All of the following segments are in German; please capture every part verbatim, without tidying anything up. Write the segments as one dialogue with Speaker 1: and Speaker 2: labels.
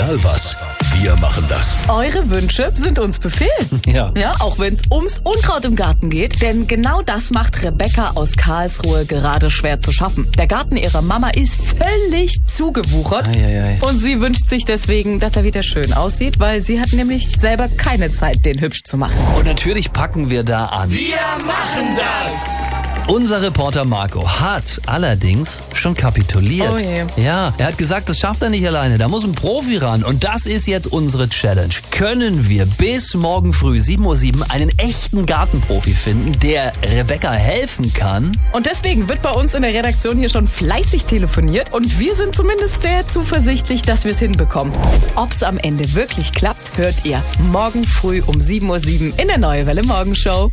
Speaker 1: Egal was, wir machen das.
Speaker 2: Eure Wünsche sind uns Befehl.
Speaker 3: Ja.
Speaker 2: Ja, auch wenn es ums Unkraut im Garten geht. Denn genau das macht Rebecca aus Karlsruhe gerade schwer zu schaffen. Der Garten ihrer Mama ist völlig zugewuchert.
Speaker 3: Ei, ei, ei.
Speaker 2: Und sie wünscht sich deswegen, dass er wieder schön aussieht, weil sie hat nämlich selber keine Zeit, den hübsch zu machen.
Speaker 3: Und natürlich packen wir da an.
Speaker 1: Wir machen das!
Speaker 3: Unser Reporter Marco hat allerdings schon kapituliert.
Speaker 2: Oh je.
Speaker 3: Ja, er hat gesagt, das schafft er nicht alleine. Da muss ein Profi ran. Und das ist jetzt unsere Challenge. Können wir bis morgen früh sieben Uhr sieben einen echten Gartenprofi finden, der Rebecca helfen kann?
Speaker 2: Und deswegen wird bei uns in der Redaktion hier schon fleißig telefoniert. Und wir sind zumindest sehr zuversichtlich, dass wir es hinbekommen. Ob es am Ende wirklich klappt, hört ihr morgen früh um sieben Uhr sieben in der Neue Welle Morgenshow.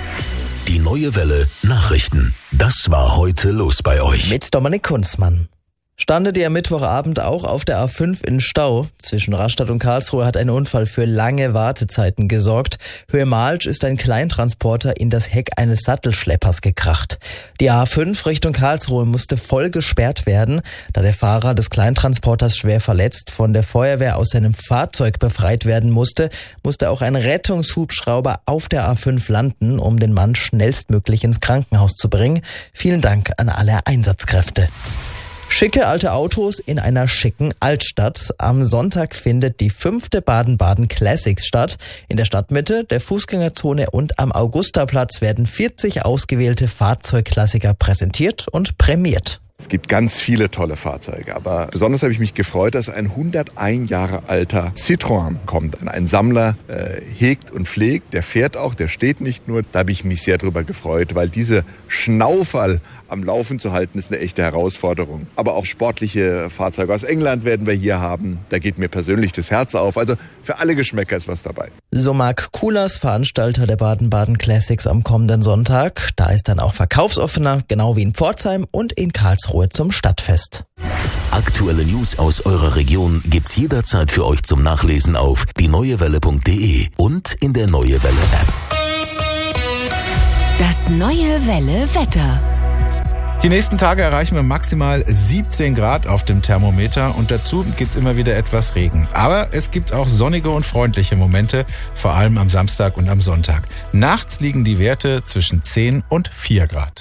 Speaker 1: Die Neue Welle Nachrichten. Das war heute los bei euch.
Speaker 4: Mit Dominik Kunzmann. Standet ihr am Mittwochabend auch auf der A fünf in Stau? Zwischen Rastatt und Karlsruhe hat ein Unfall für lange Wartezeiten gesorgt. Höhe Malsch ist ein Kleintransporter in das Heck eines Sattelschleppers gekracht. Die A fünf Richtung Karlsruhe musste voll gesperrt werden, da der Fahrer des Kleintransporters schwer verletzt von der Feuerwehr aus seinem Fahrzeug befreit werden musste, musste auch ein Rettungshubschrauber auf der A fünf landen, um den Mann schnellstmöglich ins Krankenhaus zu bringen. Vielen Dank an alle Einsatzkräfte. Schicke alte Autos in einer schicken Altstadt. Am Sonntag findet die fünfte Baden-Baden Classics statt. In der Stadtmitte, der Fußgängerzone und am Augusterplatz werden vierzig ausgewählte Fahrzeugklassiker präsentiert und prämiert.
Speaker 5: Es gibt ganz viele tolle Fahrzeuge, aber besonders habe ich mich gefreut, dass ein hundertein Jahre alter Citroën kommt. Ein Sammler äh, hegt und pflegt, der fährt auch, der steht nicht nur. Da habe ich mich sehr drüber gefreut, weil diese Schnauferl am Laufen zu halten, ist eine echte Herausforderung. Aber auch sportliche Fahrzeuge aus England werden wir hier haben. Da geht mir persönlich das Herz auf. Also für alle Geschmäcker ist was dabei.
Speaker 4: So Marc Kulas, Veranstalter der Baden-Baden Classics am kommenden Sonntag. Da ist dann auch verkaufsoffener, genau wie in Pforzheim und in Karlsruhe zum Stadtfest.
Speaker 1: Aktuelle News aus eurer Region gibt's jederzeit für euch zum Nachlesen auf die neue welle punkt de und in der Neue Welle App.
Speaker 6: Das Neue Welle Wetter.
Speaker 7: Die nächsten Tage erreichen wir maximal siebzehn Grad auf dem Thermometer und dazu gibt's immer wieder etwas Regen. Aber es gibt auch sonnige und freundliche Momente, vor allem am Samstag und am Sonntag. Nachts liegen die Werte zwischen zehn und vier Grad.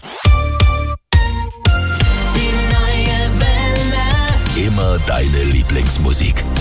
Speaker 1: Immer deine Lieblingsmusik.